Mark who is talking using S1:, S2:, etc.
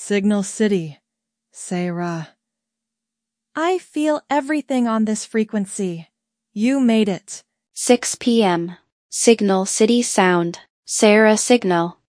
S1: Signal City, Sarah. I feel everything on this frequency. You made it.
S2: 6 p.m. Signal City Sound, Sarah Signal.